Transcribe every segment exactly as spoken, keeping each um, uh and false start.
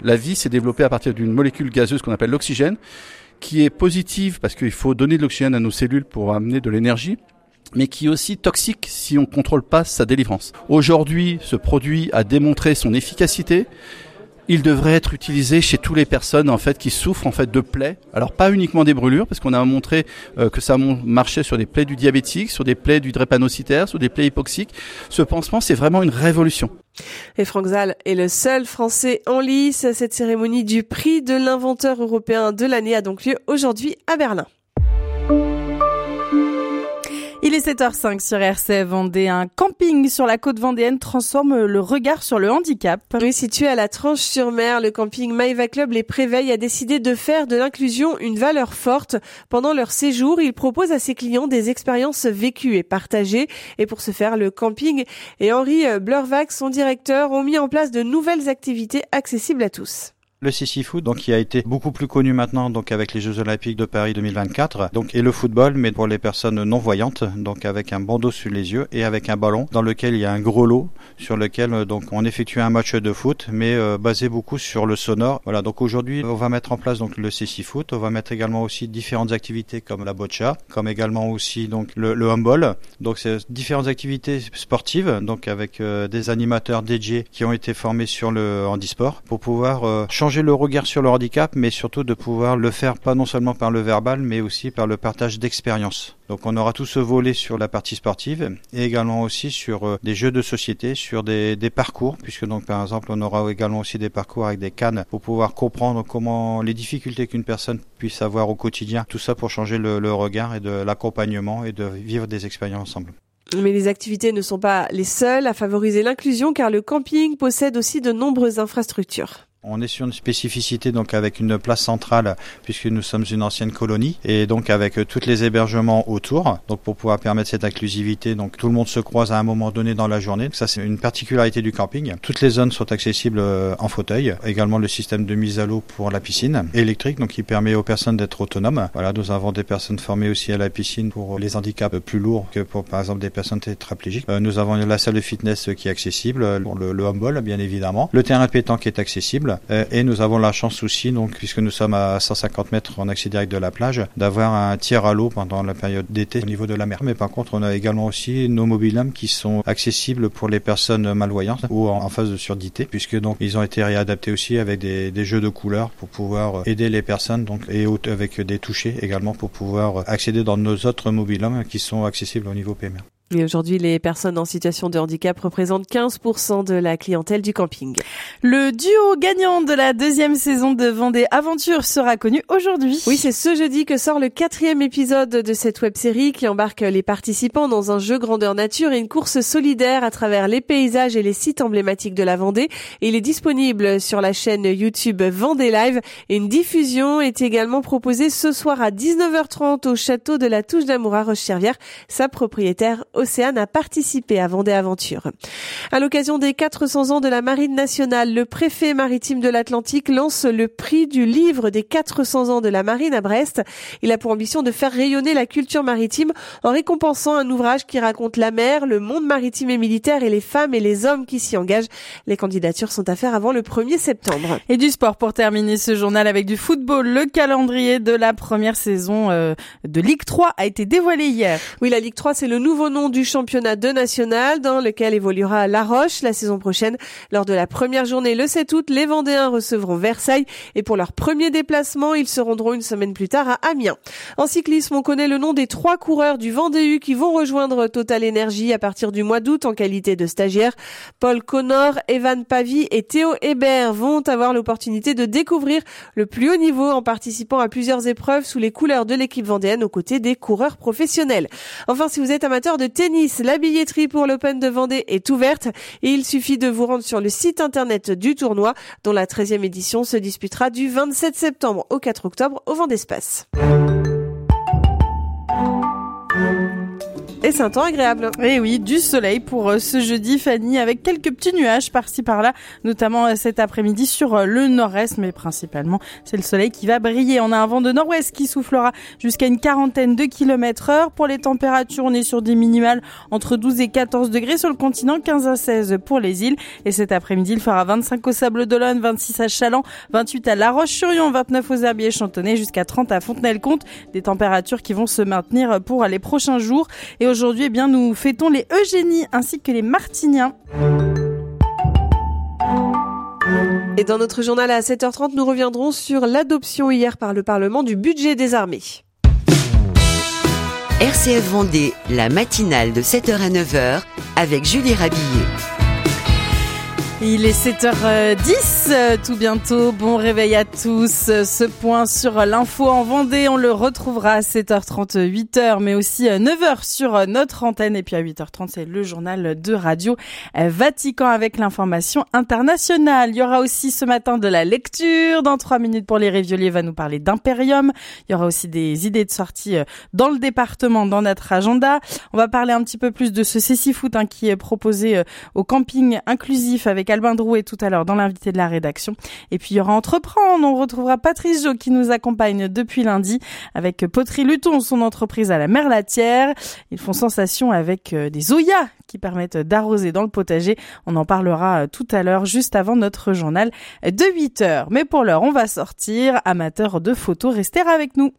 La vie s'est développée à partir d'une molécule gazeuse qu'on appelle l'oxygène, qui est positive parce qu'il faut donner de l'oxygène à nos cellules pour amener de l'énergie, mais qui est aussi toxique si on ne contrôle pas sa délivrance. Aujourd'hui, ce produit a démontré son efficacité. Il devrait être utilisé chez toutes les personnes en fait qui souffrent en fait de plaies. Alors pas uniquement des brûlures, parce qu'on a montré euh, que ça marchait sur des plaies du diabétique, sur des plaies du drépanocytaire, sur des plaies hypoxiques. Ce pansement, c'est vraiment une révolution. Et Franck Zal est le seul Français en lice. Cette cérémonie du prix de l'inventeur européen de l'année a donc lieu aujourd'hui à Berlin. Il est sept heures cinq sur R C F Vendée. Un camping sur la côte vendéenne transforme le regard sur le handicap. Oui, situé à la Tranche-sur-Mer, le camping Maeva Club Les Préveilles a décidé de faire de l'inclusion une valeur forte. Pendant leur séjour, il propose à ses clients des expériences vécues et partagées. Et pour ce faire, le camping et Henri Bleurvac, son directeur, ont mis en place de nouvelles activités accessibles à tous. Le Sissi-Foot, donc, qui a été beaucoup plus connu maintenant, donc, avec les Jeux Olympiques de Paris deux mille vingt-quatre, donc, et le football, mais pour les personnes non-voyantes, donc, avec un bandeau sur les yeux et avec un ballon dans lequel il y a un gros lot sur lequel, donc, on effectue un match de foot, mais, euh, basé beaucoup sur le sonore. Voilà. Donc, aujourd'hui, on va mettre en place, donc, le Sissi-Foot. On va mettre également aussi différentes activités comme la boccia, comme également aussi, donc, le, le handball. Donc, c'est différentes activités sportives, donc, avec, euh, des animateurs dédiés qui ont été formés sur le handisport pour pouvoir, euh, changer le regard sur le handicap, mais surtout de pouvoir le faire pas non seulement par le verbal, mais aussi par le partage d'expériences. Donc on aura tout ce volet sur la partie sportive et également aussi sur euh, des jeux de société, sur des, des parcours, puisque donc par exemple on aura également aussi des parcours avec des cannes pour pouvoir comprendre comment les difficultés qu'une personne puisse avoir au quotidien, tout ça pour changer le, le regard et de l'accompagnement et de vivre des expériences ensemble. Mais les activités ne sont pas les seules à favoriser l'inclusion car le camping possède aussi de nombreuses infrastructures. On est sur une spécificité donc avec une place centrale puisque nous sommes une ancienne colonie et donc avec euh, tous les hébergements autour donc pour pouvoir permettre cette inclusivité donc tout le monde se croise à un moment donné dans la journée. Ça c'est une particularité du camping. Toutes les zones sont accessibles euh, en fauteuil. Également le système de mise à l'eau pour la piscine électrique donc qui permet aux personnes d'être autonomes. Voilà, nous avons des personnes formées aussi à la piscine pour les handicaps plus lourds que pour par exemple des personnes tétraplégiques. Euh, nous avons la salle de fitness qui est accessible pour le, le handball bien évidemment. Le terrain de pétanque est accessible. Et nous avons la chance aussi, donc, puisque nous sommes à cent cinquante mètres en accès direct de la plage, d'avoir un tir à l'eau pendant la période d'été au niveau de la mer. Mais par contre, on a également aussi nos mobil-homes qui sont accessibles pour les personnes malvoyantes ou en, en phase de surdité, puisque donc ils ont été réadaptés aussi avec des, des jeux de couleurs pour pouvoir aider les personnes, donc et avec des touchés également pour pouvoir accéder dans nos autres mobil-homes qui sont accessibles au niveau P M R. Et aujourd'hui, les personnes en situation de handicap représentent quinze pour cent de la clientèle du camping. Le duo gagnant de la deuxième saison de Vendée Aventure sera connu aujourd'hui. Oui, c'est ce jeudi que sort le quatrième épisode de cette web-série qui embarque les participants dans un jeu grandeur nature et une course solidaire à travers les paysages et les sites emblématiques de la Vendée. Et il est disponible sur la chaîne YouTube Vendée Live et une diffusion est également proposée ce soir à dix-neuf heures trente au château de la Touche d'Amour à Roche-Servière. Sa propriétaire Océane a participé à Vendée Aventure. À l'occasion des quatre cents ans de la Marine nationale, le préfet maritime de l'Atlantique lance le prix du livre des quatre cents ans de la Marine à Brest. Il a pour ambition de faire rayonner la culture maritime en récompensant un ouvrage qui raconte la mer, le monde maritime et militaire et les femmes et les hommes qui s'y engagent. Les candidatures sont à faire avant le premier septembre. Et du sport pour terminer ce journal avec du football. Le calendrier de la première saison euh, de Ligue trois a été dévoilé hier. Oui, la Ligue trois, c'est le nouveau nom du championnat de national dans lequel évoluera La Roche la saison prochaine. Lors de la première journée le sept août, les Vendéens recevront Versailles et pour leur premier déplacement, ils se rendront une semaine plus tard à Amiens. En cyclisme, on connaît le nom des trois coureurs du Vendée U qui vont rejoindre Total Energy à partir du mois d'août en qualité de stagiaires. Paul Connor, Evan Pavie et Théo Hébert vont avoir l'opportunité de découvrir le plus haut niveau en participant à plusieurs épreuves sous les couleurs de l'équipe vendéenne aux côtés des coureurs professionnels. Enfin, si vous êtes amateur de tennis, la billetterie pour l'Open de Vendée est ouverte et il suffit de vous rendre sur le site internet du tournoi dont la treizième édition se disputera du vingt-sept septembre au quatre octobre au Vendée Espace. Et c'est un temps agréable. Et oui, du soleil pour euh, ce jeudi, Fanny, avec quelques petits nuages par-ci par-là, notamment euh, cet après-midi sur euh, le nord-est, mais principalement c'est le soleil qui va briller. On a un vent de nord-ouest qui soufflera jusqu'à une quarantaine de kilomètres heure. Pour les températures, on est sur des minimales entre douze et quatorze degrés sur le continent, quinze à seize pour les îles. Et cet après-midi, il fera vingt-cinq au Sables-d'Olonne, vingt-six à Chaland, vingt-huit à La Roche-sur-Yon, vingt-neuf aux Herbiers et Chantonnay, jusqu'à trente à Fontenay-le-Comte. Des températures qui vont se maintenir pour les prochains jours. Et aujourd'hui, eh bien, nous fêtons les Eugénies ainsi que les Martiniens. Et dans notre journal à sept heures trente, nous reviendrons sur l'adoption hier par le Parlement du budget des armées. R C F Vendée, la matinale de sept heures à neuf heures avec Julie Rabillet. Il est sept heures dix, tout bientôt. Bon réveil à tous. Ce point sur l'info en Vendée, on le retrouvera à sept heures trente, huit heures, mais aussi neuf heures sur notre antenne. Et puis à huit heures trente, c'est le journal de Radio Vatican avec l'information internationale. Il y aura aussi ce matin de la lecture. Dans trois minutes pour les Révioliers, va nous parler d'Imperium. Il y aura aussi des idées de sortie dans le département, dans notre agenda. On va parler un petit peu plus de ce Cécifoot hein, qui est proposé au camping inclusif avec Albin Drouet tout à l'heure dans l'invité de la rédaction. Et puis il y aura Entreprendre, on retrouvera Patrice Jo qui nous accompagne depuis lundi avec Poterie Luton, son entreprise à la Merlatière. Ils font sensation avec des Zoya qui permettent d'arroser dans le potager. On en parlera tout à l'heure juste avant notre journal de huit heures. Mais pour l'heure, on va sortir. Amateurs de photos, restez avec nous.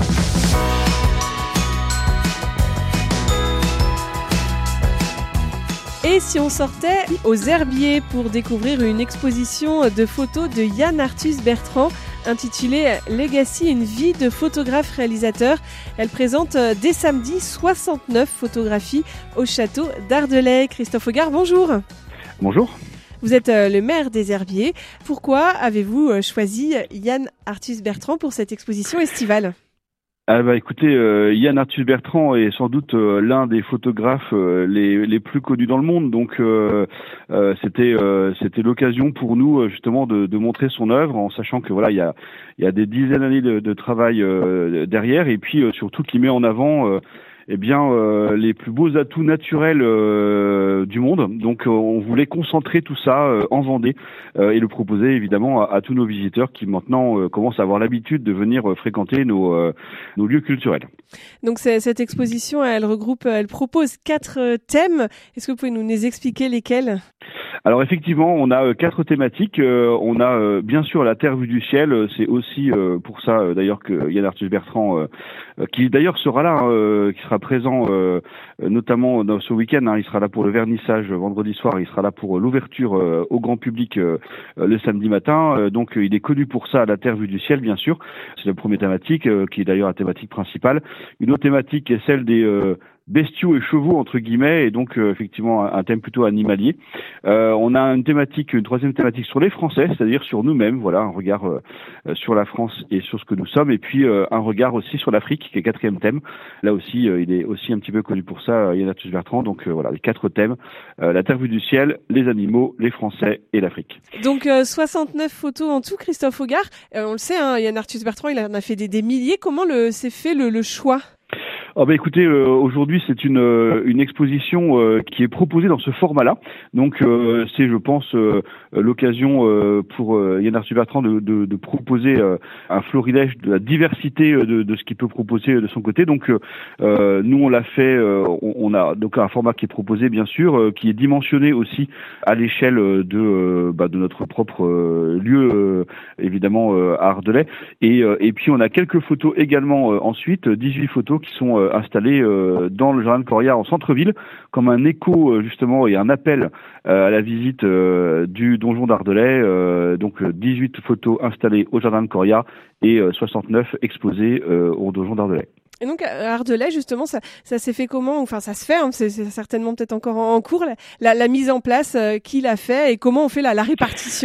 Et si on sortait aux Herbiers pour découvrir une exposition de photos de Yann Arthus Bertrand intitulée Legacy, une vie de photographe-réalisateur. Elle présente dès samedi soixante-neuf photographies au château d'Ardelais. Christophe Augard, bonjour. Bonjour. Vous êtes le maire des Herbiers. Pourquoi avez-vous choisi Yann Arthus Bertrand pour cette exposition estivale ? Ah bah écoutez, euh, Yann Arthus Bertrand est sans doute euh, l'un des photographes euh, les les plus connus dans le monde, donc euh, euh, c'était euh, c'était l'occasion pour nous euh, justement de, de montrer son œuvre, en sachant que voilà il y a il y a des dizaines d'années de, de travail euh, derrière, et puis euh, surtout qu'il met en avant euh, eh bien euh, les plus beaux atouts naturels euh, du monde. Donc euh, on voulait concentrer tout ça euh, en Vendée euh, et le proposer évidemment à, à tous nos visiteurs qui maintenant euh, commencent à avoir l'habitude de venir euh, fréquenter nos euh, nos lieux culturels. Donc c'est, cette exposition, elle regroupe, elle propose quatre thèmes. Est-ce que vous pouvez nous les expliquer lesquels ? Alors effectivement, on a euh, quatre thématiques. Euh, on a euh, bien sûr la Terre vue du ciel. C'est aussi euh, pour ça euh, d'ailleurs que Yann Arthus Bertrand, euh, qui d'ailleurs sera là, euh, qui sera présent euh, notamment dans ce week-end. Hein, il sera là pour le vernissage vendredi soir. Il sera là pour l'ouverture euh, au grand public euh, le samedi matin. Euh, donc il est connu pour ça, la Terre vue du ciel, bien sûr. C'est la première thématique, euh, qui est d'ailleurs la thématique principale. Une autre thématique est celle des euh, bestiaux et chevaux entre guillemets, et donc euh, effectivement un, un thème plutôt animalier. Euh, on a une thématique, une troisième thématique sur les Français, c'est-à-dire sur nous-mêmes, voilà, un regard euh, sur la France et sur ce que nous sommes, et puis euh, un regard aussi sur l'Afrique, qui est quatrième thème. Là aussi, euh, il est aussi un petit peu connu pour ça, Yann Arthus Bertrand. Donc euh, voilà, les quatre thèmes euh, la Terre vue du ciel, les animaux, les Français et l'Afrique. Donc euh, soixante-neuf photos en tout, Christophe Augard. Euh, on le sait, hein, Yann Arthus Bertrand, il en a fait des, des milliers. Comment le s'est fait le, le choix ? Oh bah écoutez, euh, aujourd'hui c'est une euh, une exposition euh, qui est proposée dans ce format-là. Donc euh, c'est, je pense, euh, l'occasion euh, pour euh, Yann Arthus Bertrand de, de, de proposer euh, un florilège de la diversité de, de ce qu'il peut proposer de son côté. Donc euh, nous on l'a fait, euh, on, on a donc un format qui est proposé bien sûr, euh, qui est dimensionné aussi à l'échelle de euh, bah, de notre propre euh, lieu, euh, évidemment euh, à Ardelais. Et euh, et puis on a quelques photos également euh, ensuite, dix-huit photos qui sont euh, installé euh, dans le jardin de Coria en centre-ville, comme un écho euh, justement et un appel euh, à la visite euh, du donjon d'Ardelais. Euh, donc dix-huit photos installées au jardin de Coria et euh, soixante-neuf exposées euh, au donjon d'Ardelais. Et donc à Ardelais, justement, ça, ça s'est fait comment ? Enfin, ça se fait, hein, c'est, c'est certainement peut-être encore en, en cours, la, la, la mise en place, euh, qui l'a fait et comment on fait la, la répartition ?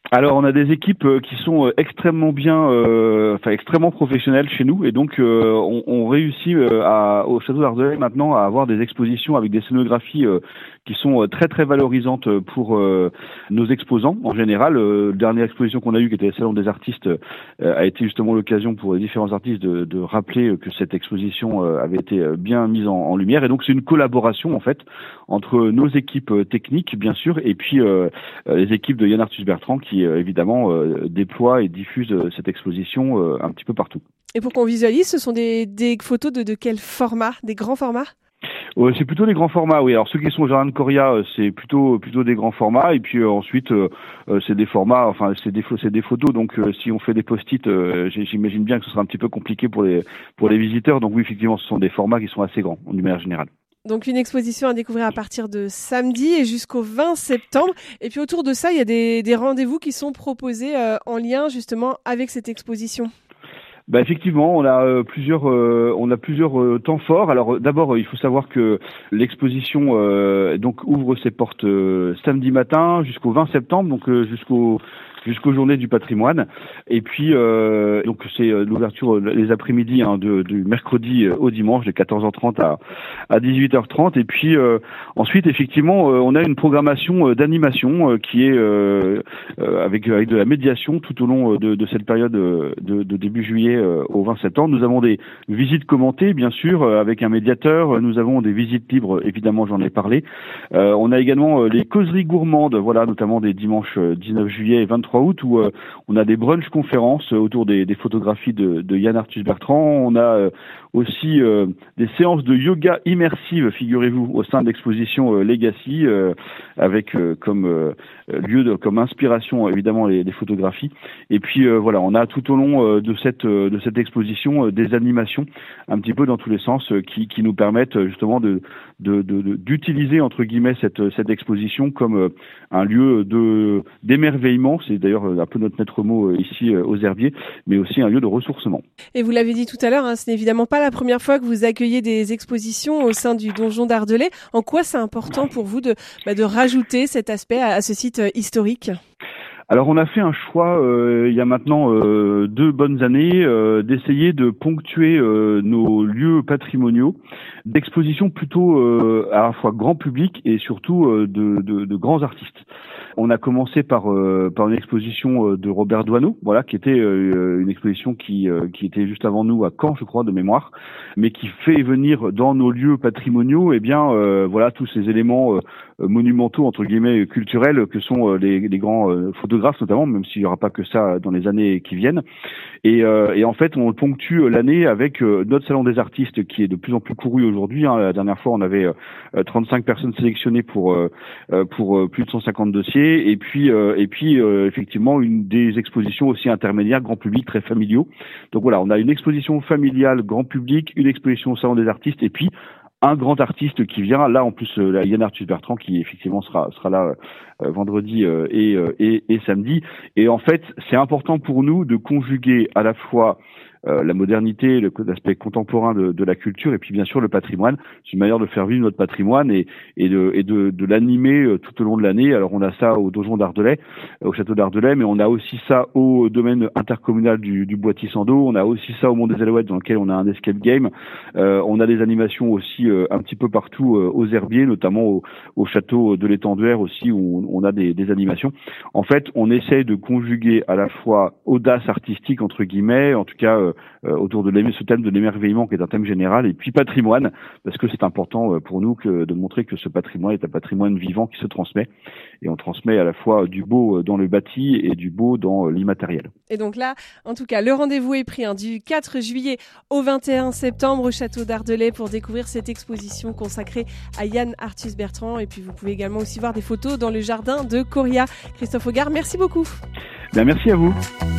Alors on a des équipes euh, qui sont euh, extrêmement bien, euh, enfin extrêmement professionnelles chez nous, et donc euh, on, on réussit euh, à, au Château d'Ardelais maintenant à avoir des expositions avec des scénographies euh, qui sont euh, très très valorisantes pour euh, nos exposants en général. Euh, la dernière exposition qu'on a eue, qui était le Salon des artistes, euh, a été justement l'occasion pour les différents artistes de, de rappeler que cette exposition euh, avait été bien mise en, en lumière, et donc c'est une collaboration en fait entre nos équipes techniques bien sûr et puis euh, les équipes de Yann Arthus Bertrand qui euh, évidemment euh, déploient et diffusent euh, cette exposition euh, un petit peu partout. Et pour qu'on visualise, ce sont des, des photos de, de quel format? Des grands formats? Euh, c'est plutôt des grands formats, oui. Alors ceux qui sont au jardin de Coria, euh, c'est plutôt plutôt des grands formats, et puis euh, ensuite euh, euh, c'est des formats, enfin c'est des c'est des photos. Donc euh, si on fait des post-it, euh, j'imagine bien que ce sera un petit peu compliqué pour les pour les visiteurs. Donc oui, effectivement, ce sont des formats qui sont assez grands en manière générale. Donc une exposition à découvrir à partir de samedi et jusqu'au vingt septembre. Et puis autour de ça, il y a des, des rendez-vous qui sont proposés euh, en lien justement avec cette exposition. Bah effectivement, on a euh, plusieurs, euh, on a plusieurs euh, temps forts. Alors euh, d'abord, euh, il faut savoir que l'exposition euh, donc ouvre ses portes euh, samedi matin jusqu'au vingt septembre, donc euh, jusqu'au jusqu'aux Journées du patrimoine. Et puis euh, donc c'est euh, l'ouverture euh, les après-midi hein, de, du mercredi euh, au dimanche de quatorze heures trente à à dix-huit heures trente. Et puis euh, ensuite effectivement euh, on a une programmation euh, d'animation euh, qui est euh, euh, avec avec de la médiation tout au long de, de cette période euh, de, de début juillet euh, au vingt septembre. Nous avons des visites commentées bien sûr euh, avec un médiateur. Nous avons des visites libres, évidemment j'en ai parlé. Euh, on a également euh, les causeries gourmandes, voilà, notamment des dimanches euh, dix-neuf juillet et vingt-trois août où euh, on a des brunch conférences autour des, des photographies de, de Yann Arthus Bertrand. On a euh, aussi euh, des séances de yoga immersive, figurez-vous, au sein de l'exposition euh, Legacy, euh, avec euh, comme euh, lieu de, comme inspiration évidemment les, les photographies. Et puis euh, voilà, on a tout au long euh, de cette euh, de cette exposition euh, des animations un petit peu dans tous les sens euh, qui qui nous permettent euh, justement de de, de, de d'utiliser entre guillemets cette cette exposition comme euh, un lieu de d'émerveillement. C'est d'ailleurs un peu notre maître mot ici aux Herbiers, mais aussi un lieu de ressourcement. Et vous l'avez dit tout à l'heure, hein, ce n'est évidemment pas la première fois que vous accueillez des expositions au sein du donjon d'Ardelais. En quoi c'est important pour vous de, bah, de rajouter cet aspect à, à ce site historique ? Alors on a fait un choix euh, il y a maintenant euh, deux bonnes années euh, d'essayer de ponctuer euh, nos lieux patrimoniaux d'expositions plutôt euh, à la fois grand public et surtout euh, de, de, de grands artistes. On a commencé par euh, par une exposition de Robert Doisneau, voilà, qui était euh, une exposition qui euh, qui était juste avant nous à Caen, je crois, de mémoire, mais qui fait venir dans nos lieux patrimoniaux, eh bien, euh, voilà, tous ces éléments euh, monumentaux entre guillemets culturels que sont euh, les, les grands euh, photographes notamment, même s'il y aura pas que ça dans les années qui viennent. Et, euh, et en fait, on ponctue l'année avec euh, notre salon des artistes qui est de plus en plus couru aujourd'hui. Hein. La dernière fois, on avait euh, trente-cinq personnes sélectionnées pour euh, pour euh, plus de cent cinquante dossiers. Et puis, euh, et puis euh, effectivement, une des expositions aussi intermédiaires, grand public, très familiaux. Donc voilà, on a une exposition familiale, grand public, une exposition au salon des artistes, et puis un grand artiste qui vient. Là, en plus, euh, Yann Arthus Bertrand, qui effectivement sera sera là euh, vendredi euh, et, euh, et et samedi. Et en fait, c'est important pour nous de conjuguer à la fois Euh, la modernité, le, l'aspect contemporain de, de la culture, et puis bien sûr le patrimoine. C'est une manière de faire vivre notre patrimoine et, et de, et de, de l'animer euh, tout au long de l'année. Alors on a ça au donjon d'Ardelais, euh, au château d'Ardelais, mais on a aussi ça au domaine intercommunal du, du Bois-Tissando. On a aussi ça au Mont des Alouettes, dans lequel on a un escape game. Euh, on a des animations aussi euh, un petit peu partout euh, aux Herbiers, notamment au, au château de l'Étenduère aussi, où on a des, des animations. En fait, on essaye de conjuguer à la fois audace artistique entre guillemets, en tout cas euh, Euh, autour de ce thème de l'émerveillement qui est un thème général, et puis patrimoine, parce que c'est important euh, pour nous que, de montrer que ce patrimoine est un patrimoine vivant qui se transmet, et on transmet à la fois du beau dans le bâti et du beau dans l'immatériel. Et donc là, en tout cas, le rendez-vous est pris hein, du quatre juillet au vingt et un septembre au château d'Ardelais pour découvrir cette exposition consacrée à Yann Arthus Bertrand, et puis vous pouvez également aussi voir des photos dans le jardin de Coria. Christophe Augard, merci beaucoup. Bien, merci à vous.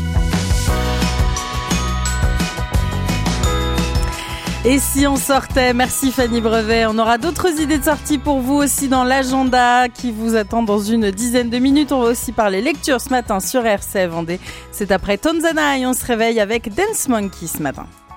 Et si on sortait, merci Fanny Brevet, on aura d'autres idées de sortie pour vous aussi dans l'agenda qui vous attend dans une dizaine de minutes. On va aussi parler lecture ce matin sur R C F Vendée. C'est après Tonzana et on se réveille avec Dance Monkey ce matin.